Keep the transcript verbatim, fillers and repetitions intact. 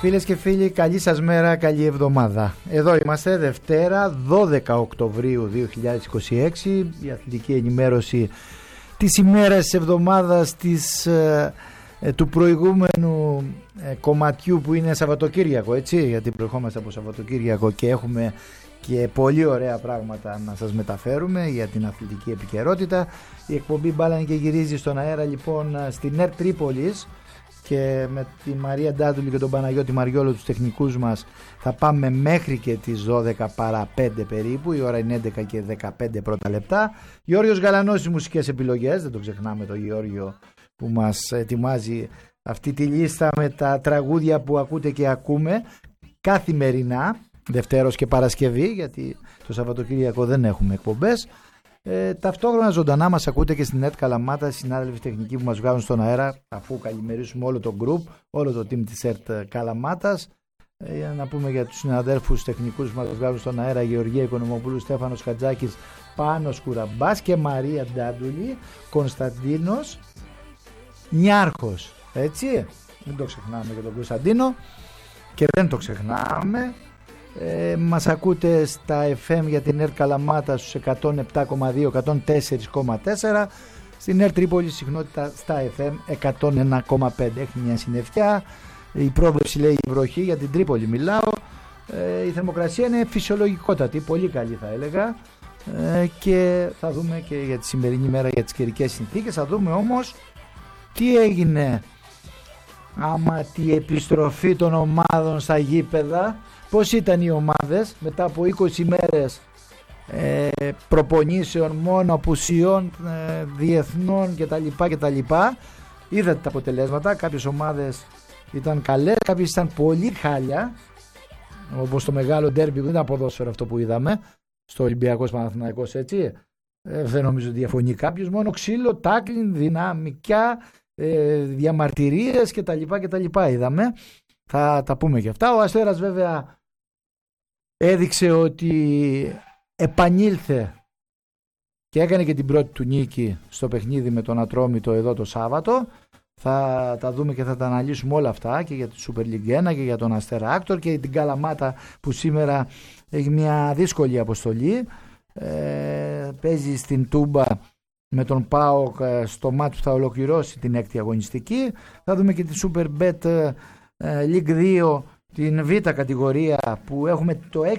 Φίλες και φίλοι, καλή σας μέρα, καλή εβδομάδα. Εδώ είμαστε, Δευτέρα, δώδεκα Οκτωβρίου δύο χιλιάδες είκοσι έξι, η αθλητική ενημέρωση της ημέρας της εβδομάδας της, ε, ε, του προηγούμενου ε, κομματιού που είναι Σαββατοκύριακο, έτσι, γιατί προερχόμαστε από Σαββατοκύριακο και έχουμε και πολύ ωραία πράγματα να σας μεταφέρουμε για την αθλητική επικαιρότητα. Η εκπομπή Μπάλα και γυρίζει στον αέρα λοιπόν στην ΕΡΤ Τρίπολης και με τη Μαρία Ντάντουλη και τον Παναγιώτη Μαριόλο, τους τεχνικούς μας, θα πάμε μέχρι και τις δώδεκα παρά πέντε περίπου. Η ώρα είναι έντεκα και δεκαπέντε πρώτα λεπτά. Γιώργος Γαλανός στις μουσικές επιλογές, δεν το ξεχνάμε το Γιώργιο που μας ετοιμάζει αυτή τη λίστα με τα τραγούδια που ακούτε και ακούμε καθημερινά, Δευτέρος και Παρασκευή, γιατί το Σαββατοκύριακο δεν έχουμε εκπομπές. Ε, ταυτόχρονα ζωντανά μας ακούτε και στην ΕΡΤ Καλαμάτα, συνάδελφοι τεχνικοί που μας βγάζουν στον αέρα, αφού καλημερίσουμε όλο το group, όλο το team της ΕΡΤ Καλαμάτας. Ε, να πούμε για τους συναδέλφους τεχνικούς που μας βγάζουν στον αέρα: Γεωργία Οικονομοπούλου, Στέφανος Χατζάκης, Πάνος Κουραμπάς και Μαρία Ντάντουλη, Κωνσταντίνος Νιάρχος. Έτσι, δεν το ξεχνάμε για τον Κωνσταντίνο και δεν το ξεχνάμε. Ε, μας ακούτε στα εφ εμ για την ΕΡΤ Καλαμάτα στους εκατόν επτά κόμμα δύο, εκατόν τέσσερα κόμμα τέσσερα, στην ΕΡΤ Τρίπολη συχνότητα στα εφ εμ εκατόν ένα κόμμα πέντε. Έχει μια συννεφιά, η πρόβλεψη λέει η βροχή, για την Τρίπολη μιλάω. Ε, η θερμοκρασία είναι φυσιολογικότατη, πολύ καλή θα έλεγα, ε, και θα δούμε και για τη σημερινή μέρα για τις καιρικές συνθήκες. Θα δούμε όμως τι έγινε άμα τη επιστροφή των ομάδων στα γήπεδα. Πώς ήταν οι ομάδες μετά από είκοσι μέρες ε, προπονήσεων, μόνο απουσιών, ε, διεθνών κτλ, κτλ. Είδατε τα αποτελέσματα, κάποιες ομάδες ήταν καλές, κάποιες ήταν πολύ χάλια, όπως το μεγάλο ντέρμπι που δεν ήταν ποδόσφαιρο αυτό που είδαμε, στο Ολυμπιακός Παναθηναϊκός, έτσι. Ε, δεν νομίζω ότι διαφωνεί κάποιος, μόνο ξύλο, τάκλιν, δυναμικιά, ε, διαμαρτυρίες κτλ, κτλ. Είδαμε, θα τα πούμε και αυτά. Ο Αστέρας βέβαια έδειξε ότι επανήλθε και έκανε και την πρώτη του νίκη στο παιχνίδι με τον Ατρόμητο εδώ το Σάββατο. Θα τα δούμε και θα τα αναλύσουμε όλα αυτά και για τη Super League ένα και για τον Αστέρα Άκτορ και την Καλαμάτα που σήμερα έχει μια δύσκολη αποστολή. Ε, παίζει στην Τούμπα με τον ΠΑΟΚ στο μάτι που θα ολοκληρώσει την έκτη αγωνιστική. Θα δούμε και τη Super Bet League δύο, την Β κατηγορία, που έχουμε το